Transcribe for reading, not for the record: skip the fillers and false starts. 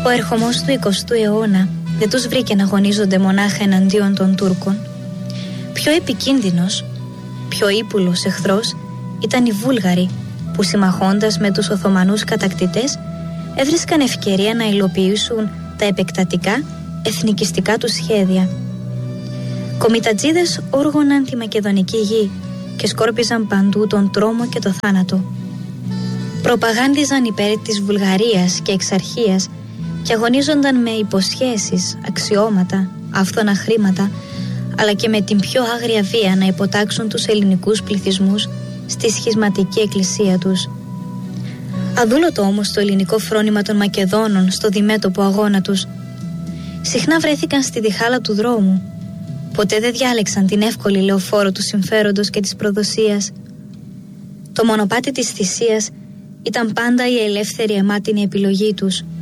Ο ερχομός του 20ου αιώνα δεν τους βρήκε να αγωνίζονται μονάχα εναντίον των Τούρκων. Πιο επικίνδυνος, πιο ύπουλος εχθρός ήταν οι Βούλγαροι, που συμμαχώντας με τους Οθωμανούς κατακτητές έβρισκαν ευκαιρία να υλοποιήσουν τα επεκτατικά εθνικιστικά τους σχέδια. Κομιτατζίδες όργωναν τη μακεδονική γη και σκόρπιζαν παντού τον τρόμο και το θάνατο. Προπαγάνδιζαν υπέρ της Βουλγαρίας και εξαρχίας και αγωνίζονταν με υποσχέσεις, αξιώματα, άφθονα χρήματα, αλλά και με την πιο άγρια βία να υποτάξουν τους ελληνικούς πληθυσμούς στη σχισματική εκκλησία τους. Αδούλωτο όμως το ελληνικό φρόνημα των Μακεδόνων στο διμέτωπο αγώνα τους. Συχνά βρέθηκαν στη διχάλα του δρόμου. Ποτέ δεν διάλεξαν την εύκολη λεωφόρο του συμφέροντος και της προδοσίας. Το μονοπάτι της θυσίας ήταν πάντα η ελεύθερη αιμάτινη επιλογή τους.